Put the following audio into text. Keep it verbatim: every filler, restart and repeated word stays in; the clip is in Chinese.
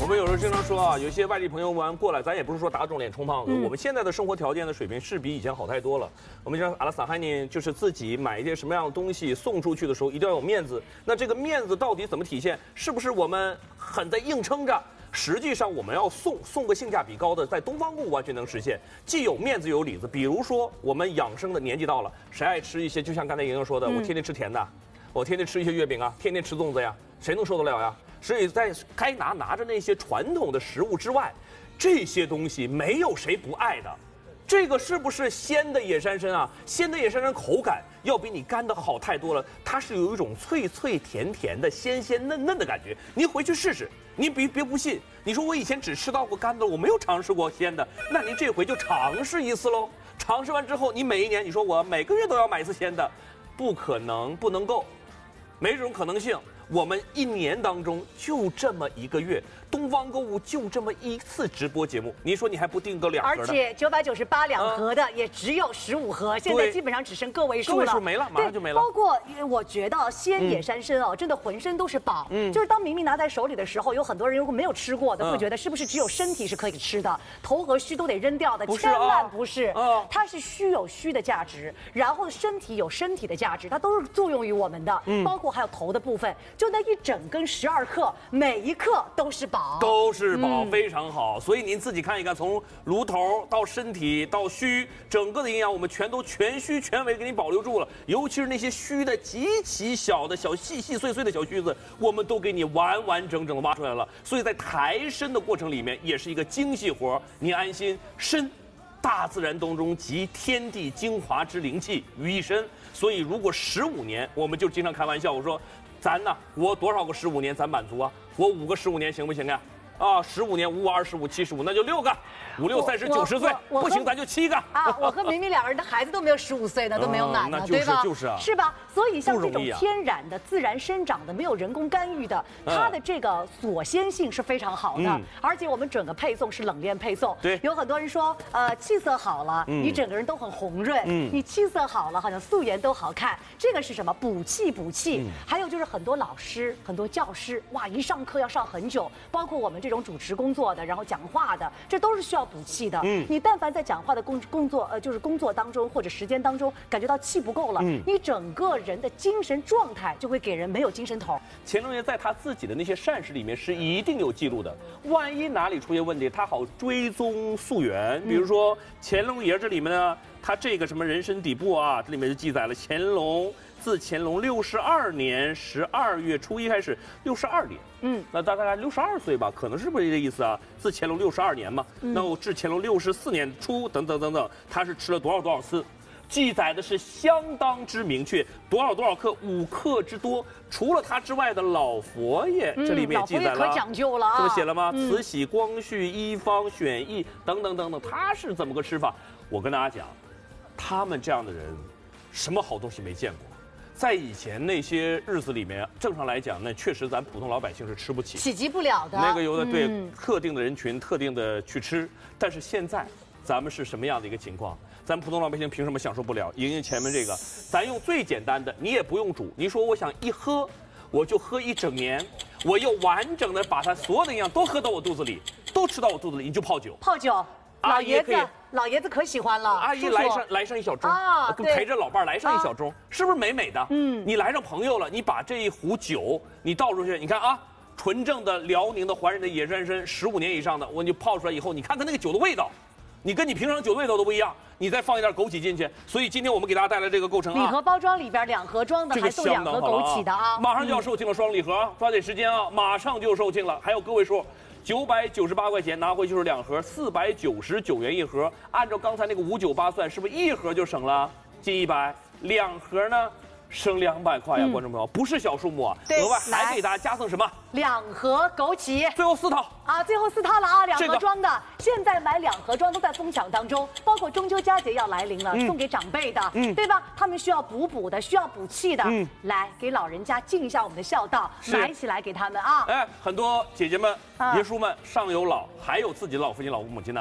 们有时候经常说啊，有些外地朋友玩过来，咱也不是说打肿脸充胖子。嗯、我们现在的生活条件的水平是比以前好太多了。我们讲阿拉萨汉尼，就是自己买一些什么样的东西送出去的时候，一定要有面子。那这个面子到底怎么体现？是不是我们很在硬撑着？实际上我们要送送个性价比高的，在东方顾完全能实现，既有面子又有里子。比如说我们养生的年纪到了，谁爱吃一些？就像刚才莹莹说的，嗯、我天天吃甜的，我天天吃一些月饼啊，天天吃粽子呀，谁能受得了呀？所以在该拿拿着那些传统的食物之外，这些东西没有谁不爱的。这个是不是鲜的野山参啊？鲜的野山参口感要比你干的好太多了，它是有一种脆脆甜甜的、鲜鲜嫩嫩的感觉。您回去试试，您别别不信。你说我以前只吃到过干的，我没有尝试过鲜的，那您这回就尝试一次喽。尝试完之后，你每一年你说我每个月都要买一次鲜的，不可能，不能够，没这种可能性。我们一年当中就这么一个月，东方购物就这么一次直播节目，你说你还不订个两盒呢？ 而且九百九十八两盒的也只有十五盒，现在基本上只剩个位数了， 个位数没了，马上就没了。 包括我觉得鲜野山参哦，真的浑身都是宝。嗯，就是当明明拿在手里的时候，有很多人如果没有吃过的，会觉得是不是只有身体是可以吃的，头和须都得扔掉的？千万不是，它是须有须的价值，然后身体有身体的价值，它都是作用于我们的，包括还有头的部分。就那一整根十二克，每一克都是宝， 都是宝，嗯、非常好。所以您自己看一看，从炉头到身体到须，整个的营养我们全都全须全尾给你保留住了。尤其是那些须的极其小的小细细碎碎的小须子，我们都给你完完整整的挖出来了。所以在抬参的过程里面，也是一个精细活，您安心。参，大自然当中集天地精华之灵气于一身。所以如果十五年，我们就经常开玩笑，我说。咱呢，活多少个十五年咱满足啊？活五个十五年行不行啊？啊，十五年五五二十五七十五，那就六个，五六三十九十岁，不行咱就七个啊！我和明明两个人的孩子都没有十五岁呢，都没有满呢，对吧？ 就是啊， 是吧？所以像这种天然的、自然生长的、没有人工干预的，它的这个锁鲜性是非常好的，而且我们整个配送是冷链配送。 对， 有很多人说，呃，气色好了，你整个人都很红润，你气色好了，好像素颜都好看。这个是什么？补气补气。还有就是很多老师、很多教师，哇，一上课要上很久，包括我们这。这种主持工作的，然后讲话的，这都是需要补气的。嗯，你但凡在讲话的工工作，呃，就是工作当中或者时间当中，感觉到气不够了，嗯，你整个人的精神状态就会给人没有精神头。 乾隆爷在他自己的那些善事里面是一定有记录的，万一哪里出现问题，他好追踪溯源。比如说乾隆爷这里面呢，他这个什么人参底部啊，这里面就记载了乾隆。自乾隆六十二年十二月初一开始，六十二年，嗯，那大概六十二岁吧，可能是不是这个意思啊？自乾隆六十二年嘛，嗯、那我至乾隆六十四年初，等等等等，他是吃了多少多少次？记载的是相当之明确，多少多少克，五克之多。除了他之外的老佛爷，嗯、这里面也记载了， 老佛爷可讲究了啊， 这么写了吗？慈禧、光绪、医方、选益等等等等，他是怎么个吃法？我跟大家讲，他们这样的人，什么好东西没见过？在以前那些日子里面，正常来讲，那确实咱普通老百姓是吃不起， 企及不了的。 那个有的对、嗯、特定的人群、特定的去吃，但是现在咱们是什么样的一个情况？咱普通老百姓凭什么享受不了？莹莹前面这个，咱用最简单的，你也不用煮，你说我想一喝，我就喝一整年，我又完整的把它所有的营养都喝到我肚子里，都吃到我肚子里，你就泡酒。 泡酒。老爷子，老爷子可喜欢了。 阿姨来上来上一小盅啊，陪着老伴儿来上一小盅，是不是美美的？嗯，你来上朋友了，你把这一壶酒你倒出去，你看啊，纯正的辽宁的怀仁的野山参，十五年以上的，我你泡出来以后，你看看那个酒的味道，你跟你平常酒的味道都不一样。你再放一点枸杞进去，所以今天我们给大家带来这个构成啊， 礼盒包装里边两盒装的，还送两盒枸杞的啊， 马上就要售罄了，双礼盒，抓紧时间啊，马上就售罄了，还有个位数。九百九十八块钱拿回去就是两盒，四百九十九元一盒。按照刚才那个五九八算，是不是一盒就省了近一百？两盒呢，省两百块呀，观众朋友，不是小数目啊。额外还给大家加赠什么？ 两盒枸杞， 最后四套啊，最后四套了啊，两盒装的。现在买两盒装都在疯抢当中，包括中秋佳节要来临了，送给长辈的，嗯，对吧？他们需要补补的，需要补气的，嗯，来给老人家尽一下我们的孝道，买起来给他们啊。 哎，很多姐姐们、爷叔们上有老，还有自己的老父亲、老母亲呢。